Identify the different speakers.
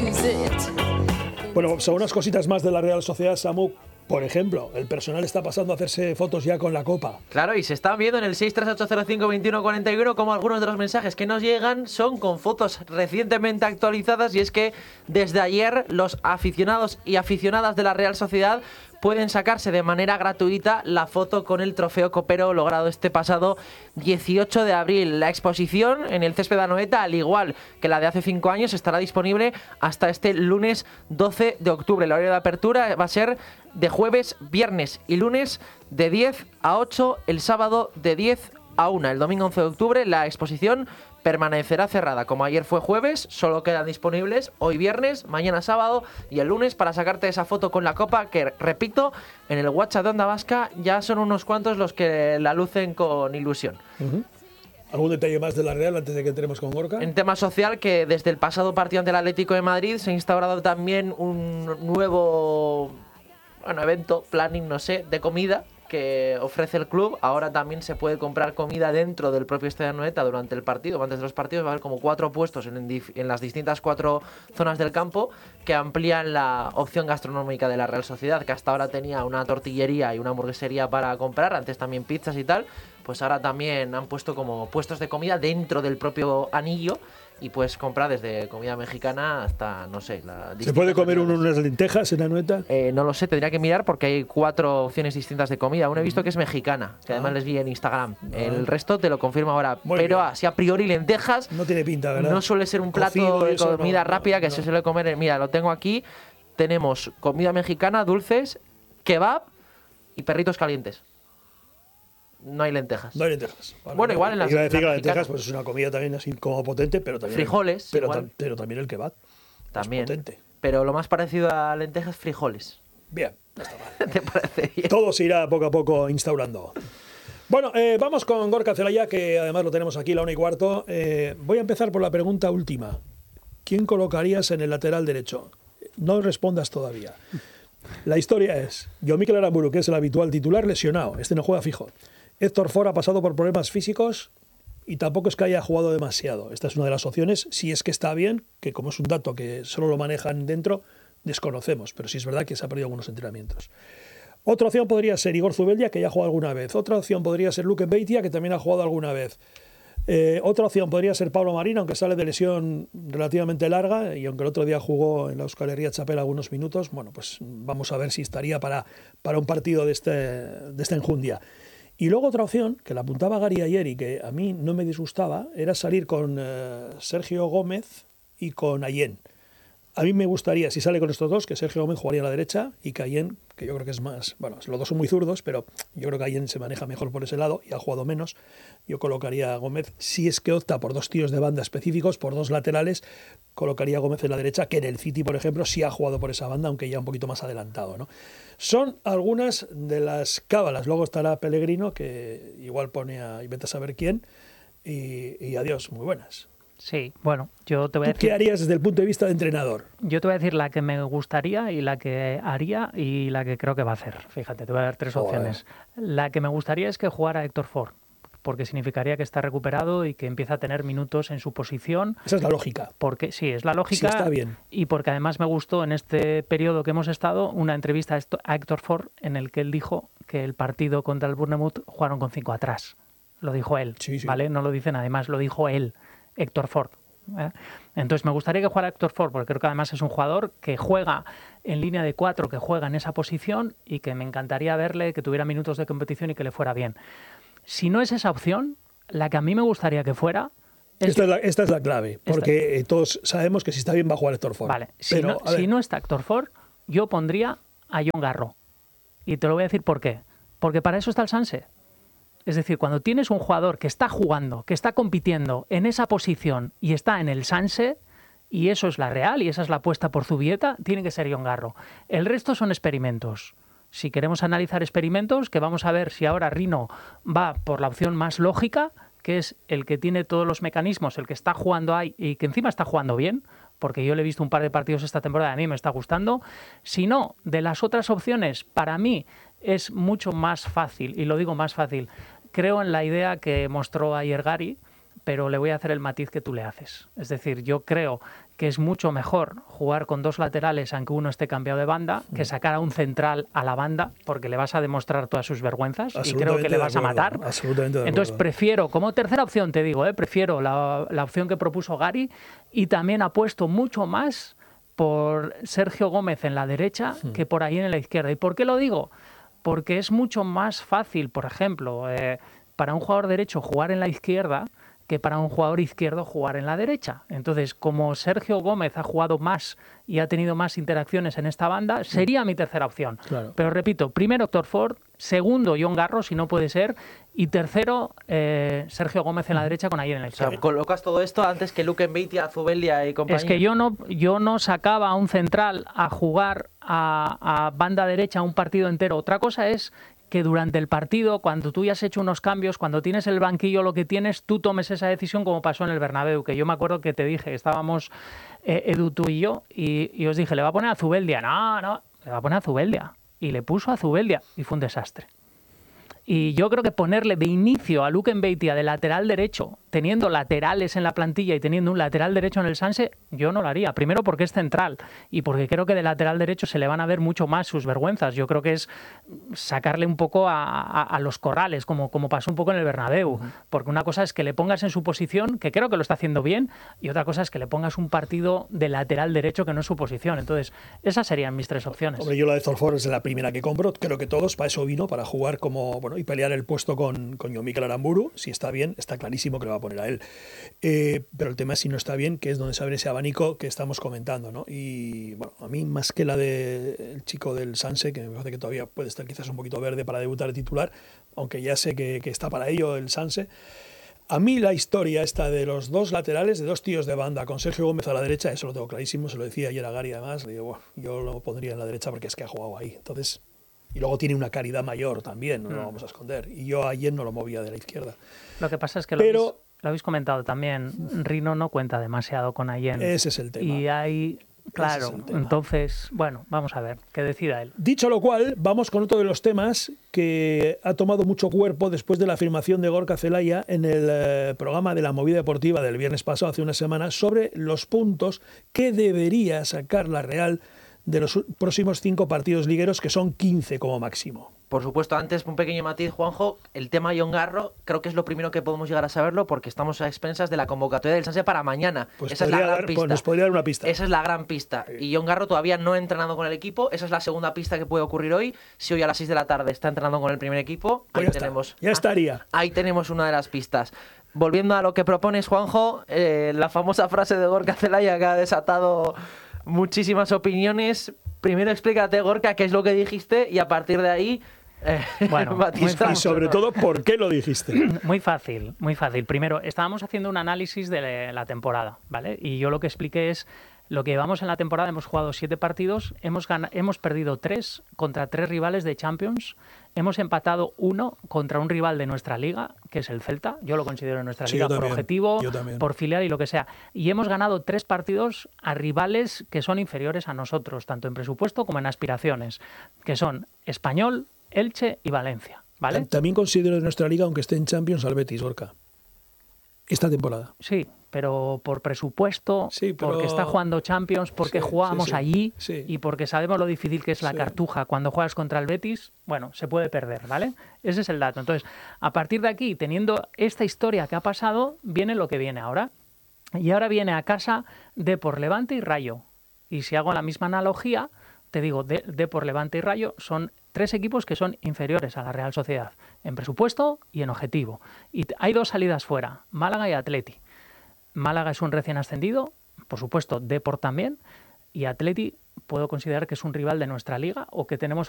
Speaker 1: Bueno, son unas cositas más de la Real Sociedad, Samu. Por ejemplo, el personal está pasando a hacerse fotos ya con la Copa.
Speaker 2: Claro, y se están viendo en el 638052141 como algunos de los mensajes que nos llegan son con fotos recientemente actualizadas, y es que desde ayer los aficionados y aficionadas de la Real Sociedad pueden sacarse de manera gratuita la foto con el trofeo copero logrado este pasado 18 de abril. La exposición en el césped de Anoeta, al igual que la de hace 5 años, estará disponible hasta este lunes 12 de octubre. El horario de apertura va a ser de jueves, viernes y lunes de 10 a 8, el sábado de 10 a 1. El domingo 11 de octubre la exposición permanecerá cerrada. Como ayer fue jueves, solo quedan disponibles hoy viernes, mañana sábado y el lunes para sacarte esa foto con la Copa, que repito, en el WhatsApp de Onda Vasca ya son unos cuantos los que la lucen con ilusión.
Speaker 1: ¿Algún detalle más de la Real antes de que entremos con Gorka?
Speaker 2: En tema social, que desde el pasado partido ante el Atlético de Madrid se ha instaurado también un nuevo evento, planning, no sé, de comida que ofrece el club. Ahora también se puede comprar comida dentro del propio Estadio Anoeta durante el partido. Antes de los partidos va a haber como 4 puestos en las distintas 4 zonas del campo que amplían la opción gastronómica de la Real Sociedad, que hasta ahora tenía una tortillería y una hamburguesería para comprar, antes también pizzas y tal. Pues ahora también han puesto como puestos de comida dentro del propio anillo, y puedes comprar desde comida mexicana hasta, no sé,
Speaker 1: ¿Se puede comer unas lentejas en Anoeta?
Speaker 2: No lo sé, tendría que mirar porque hay 4 opciones distintas de comida. Una he visto que es mexicana, que además les vi en Instagram. El resto te lo confirmo ahora. Pero así a priori lentejas
Speaker 1: no tiene pinta, ¿verdad?
Speaker 2: No suele ser un plato de comida rápida que se suele comer. Mira, lo tengo aquí. Tenemos comida mexicana, dulces, kebab y perritos calientes. No hay lentejas.
Speaker 1: No hay lentejas. Vale,
Speaker 2: bueno, igual en las
Speaker 1: iba a decir que las lentejas pues es una comida también así como potente, pero también
Speaker 2: frijoles,
Speaker 1: pero también el kebab
Speaker 2: también
Speaker 1: es potente.
Speaker 2: Pero lo más parecido a lentejas, frijoles.
Speaker 1: Bien, no está mal.
Speaker 2: ¿Te parece bien?
Speaker 1: Todo se irá poco a poco instaurando. Bueno, vamos con Gorka Celaya, que además lo tenemos aquí, la 1:15. Voy a empezar por la pregunta última. ¿Quién colocarías en el lateral derecho? No respondas todavía. La historia es: Jon Mikel Aramburu, que es el habitual titular, lesionado. Este no juega fijo. Héctor Ford ha pasado por problemas físicos y tampoco es que haya jugado demasiado. Esta es una de las opciones, si es que está bien, que como es un dato que solo lo manejan dentro, desconocemos, pero sí es verdad que se ha perdido algunos entrenamientos. Otra opción podría ser Igor Zubeldia, que ya ha jugado alguna vez. Otra opción podría ser Luke Beitia, que también ha jugado alguna vez. Otra opción podría ser Pablo Marín, aunque sale de lesión relativamente larga, y aunque el otro día jugó en la Euskal Herria Chapela algunos minutos, bueno, pues vamos a ver si estaría para un partido de esta enjundia. Y luego otra opción, que la apuntaba Gary ayer y que a mí no me disgustaba, era salir con Sergio Gómez y con Ayén. A mí me gustaría, si sale con estos dos, que Sergio Gómez jugaría a la derecha y que Ayén, que yo creo que es más... Bueno, los dos son muy zurdos, pero yo creo que Ayén se maneja mejor por ese lado y ha jugado menos. Yo colocaría a Gómez, si es que opta por 2 tíos de banda específicos, por 2 laterales, colocaría a Gómez en la derecha, que en el City, por ejemplo, sí ha jugado por esa banda, aunque ya un poquito más adelantado, ¿no? Son algunas de las cábalas. Luego estará Pellegrino, que igual pone a... y vete a saber quién, y adiós, muy buenas.
Speaker 3: Sí, bueno, yo te voy a decir...
Speaker 1: ¿Qué harías desde el punto de vista de entrenador?
Speaker 3: Yo te voy a decir la que me gustaría y la que haría y la que creo que va a hacer. Fíjate, te voy a dar 3 opciones. La que me gustaría es que jugara Héctor Ford, porque significaría que está recuperado y que empieza a tener minutos en su posición.
Speaker 1: Esa es la lógica.
Speaker 3: Porque sí, es la lógica.
Speaker 1: Sí, está bien.
Speaker 3: Y porque además me gustó en este periodo que hemos estado una entrevista a Héctor Ford en el que él dijo que el partido contra el Bournemouth jugaron con 5 atrás. Lo dijo él, sí. ¿Vale? No lo dice nadie más, lo dijo él. Héctor Ford. Entonces me gustaría que jugara Héctor Ford, porque creo que además es un jugador que juega en línea de 4, que juega en esa posición y que me encantaría verle, que tuviera minutos de competición y que le fuera bien. Si no es esa opción, la que a mí me gustaría que fuera...
Speaker 1: Esta es la clave, porque todos sabemos que si está bien va a jugar Héctor Ford.
Speaker 3: Vale, si no está Héctor Ford, yo pondría a Jon Garro. Y te lo voy a decir por qué. Porque para eso está el Sanse. Es decir, cuando tienes un jugador que está jugando, que está compitiendo en esa posición y está en el Sanse, y eso es la Real y esa es la apuesta por Zubieta, tiene que ser Jon Garro. El resto son experimentos. Si queremos analizar experimentos, que vamos a ver si ahora Rino va por la opción más lógica, que es el que tiene todos los mecanismos, el que está jugando ahí y que encima está jugando bien, porque yo le he visto un par de partidos esta temporada y a mí me está gustando. Si no, de las otras opciones, para mí es mucho más fácil, y lo digo más fácil, creo en la idea que mostró ayer Gary, pero le voy a hacer el matiz que tú le haces. Es decir, yo creo que es mucho mejor jugar con dos laterales aunque uno esté cambiado de banda que sacar a un central a la banda, porque le vas a demostrar todas sus vergüenzas y creo que le vas a matar.
Speaker 1: Absolutamente de
Speaker 3: Entonces
Speaker 1: acuerdo.
Speaker 3: prefiero, como tercera opción te digo, prefiero la opción que propuso Gary, y también apuesto mucho más por Sergio Gómez en la derecha que por ahí en la izquierda. ¿Y por qué lo digo? Porque es mucho más fácil, por ejemplo, para un jugador derecho jugar en la izquierda que para un jugador izquierdo jugar en la derecha. Entonces, como Sergio Gómez ha jugado más y ha tenido más interacciones en esta banda, sería mi tercera opción.
Speaker 1: Claro.
Speaker 3: Pero repito, primero Héctor Ford, segundo Jon Garro, si no puede ser, y tercero Sergio Gómez en la derecha con Ayer en el
Speaker 2: O sea,
Speaker 3: izquierda.
Speaker 2: colocas todo esto antes que Luque Mbeitia, Zubeldia y compañía.
Speaker 3: Es que yo no sacaba a un central a jugar a banda derecha un partido entero. Otra cosa es que durante el partido, cuando tú ya has hecho unos cambios, cuando tienes el banquillo lo que tienes, tú tomes esa decisión, como pasó en el Bernabéu, que yo me acuerdo que te dije, estábamos Edu, tú y yo, y os dije, le va a poner a Zubeldia. No, le va a poner a Zubeldia. Y le puso a Zubeldia y fue un desastre. Y yo creo que ponerle de inicio a Luque Mbeitia de lateral derecho, teniendo laterales en la plantilla y teniendo un lateral derecho en el Sanse, yo no lo haría. Primero porque es central y porque creo que de lateral derecho se le van a ver mucho más sus vergüenzas. Yo creo que es sacarle un poco a los corrales, como pasó un poco en el Bernabéu. Porque una cosa es que le pongas en su posición, que creo que lo está haciendo bien, y otra cosa es que le pongas un partido de lateral derecho que no es su posición. Entonces, esas serían mis tres opciones.
Speaker 1: Hombre, yo la de Zorfor es la primera que compro. Creo que todos, para eso vino, para jugar como, bueno, y pelear el puesto con Jon Mikel Aramburu. Si está bien, está clarísimo que le va a poner a él. Pero el tema es si no está bien, que es donde se abre ese abanico que estamos comentando, ¿no? Y bueno, a mí más que la del chico del Sanse, que me parece que todavía puede estar quizás un poquito verde para debutar de titular, aunque ya sé que está para ello el Sanse. A mí la historia esta de los dos laterales, de dos tíos de banda, con Sergio Gómez a la derecha, eso lo tengo clarísimo, se lo decía ayer a Gary además, le digo, bueno, yo lo pondría en la derecha porque es que ha jugado ahí. Entonces, y luego tiene una calidad mayor también, no lo vamos a esconder. Y yo ayer no lo movía de la izquierda.
Speaker 3: Lo que pasa es que
Speaker 1: Pero
Speaker 3: lo habéis comentado también, Rino no cuenta demasiado con Ayen.
Speaker 1: ese es el tema.
Speaker 3: Y hay, claro,
Speaker 1: Ese es el tema.
Speaker 3: Entonces, bueno, vamos a ver, que decida él.
Speaker 1: Dicho lo cual, vamos con otro de los temas que ha tomado mucho cuerpo después de la afirmación de Gorka Zelaya en el programa de la Movida Deportiva del viernes pasado, hace una semana, sobre los puntos que debería sacar la Real de los próximos 5 partidos ligueros, que son 15 como máximo.
Speaker 2: Por supuesto, antes un pequeño matiz, Juanjo, el tema Jon Garro creo que es lo primero que podemos llegar a saberlo porque estamos a expensas de la convocatoria del Sanse para mañana.
Speaker 1: Pues
Speaker 2: esa es la gran
Speaker 1: pues
Speaker 2: pista.
Speaker 1: nos podría dar una pista.
Speaker 2: Esa es la gran pista. Y Jon Garro todavía no ha entrenado con el equipo. Esa es la segunda pista que puede ocurrir hoy. Si hoy a las 6 de la tarde está entrenando con el primer equipo,
Speaker 1: Pues
Speaker 2: ahí
Speaker 1: ya
Speaker 2: tenemos.
Speaker 1: está, ya estaría.
Speaker 2: Ahí tenemos una de las pistas. Volviendo a lo que propones, Juanjo, la famosa frase de Gorka Zelaya que ha desatado muchísimas opiniones. Primero explícate, Gorka, qué es lo que dijiste y a partir de ahí
Speaker 3: Bueno,
Speaker 2: Batista.
Speaker 1: Y sobre todo, ¿por qué lo dijiste?
Speaker 3: Muy fácil, muy fácil. Primero, estábamos haciendo un análisis de la temporada, ¿vale? Y yo lo que expliqué es lo que llevamos en la temporada. Hemos jugado 7 partidos, hemos perdido 3 contra 3 rivales de Champions, hemos empatado 1 contra un rival de nuestra liga, que es el Celta. Yo lo considero nuestra
Speaker 1: Sí,
Speaker 3: liga
Speaker 1: yo
Speaker 3: por
Speaker 1: también,
Speaker 3: objetivo,
Speaker 1: yo también.
Speaker 3: por filial y lo que sea. Y hemos ganado 3 partidos a rivales que son inferiores a nosotros, tanto en presupuesto como en aspiraciones, que son Español, Elche y Valencia, ¿vale?
Speaker 1: También considero de nuestra liga, aunque esté en Champions, al Betis, Gorka. Esta temporada.
Speaker 3: Sí, pero por presupuesto,
Speaker 1: Sí, pero-
Speaker 3: porque está jugando Champions, porque
Speaker 1: Sí,
Speaker 3: jugábamos
Speaker 1: sí, sí.
Speaker 3: allí
Speaker 1: Sí.
Speaker 3: y porque sabemos lo difícil que es la
Speaker 1: Sí.
Speaker 3: cartuja. Cuando juegas contra el Betis, bueno, se puede perder, ¿vale? Ese es el dato. Entonces, a partir de aquí, teniendo esta historia que ha pasado, viene lo que viene ahora. Y ahora viene a casa Depor, Levante y Rayo. Y si hago la misma analogía, te digo, Depor, Levante y Rayo son 3 equipos que son inferiores a la Real Sociedad, en presupuesto y en objetivo. Y hay 2 salidas fuera, Málaga y Atleti. Málaga es un recién ascendido, por supuesto, Depor también, y Atleti puedo considerar que es un rival de nuestra liga o que tenemos